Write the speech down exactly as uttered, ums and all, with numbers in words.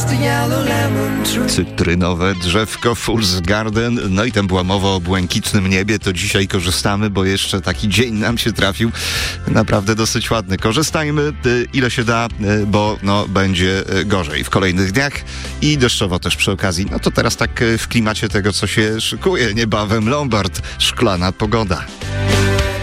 Cytrynowe drzewko, Fool's Garden. No i tam była mowa o błękitnym niebie, to dzisiaj korzystamy, bo jeszcze taki dzień nam się trafił. Naprawdę dosyć ładny. Korzystajmy ile się da, bo no będzie gorzej w kolejnych dniach i deszczowo też przy okazji. No to teraz tak w klimacie tego, co się szykuje niebawem. Lombard, szklana pogoda.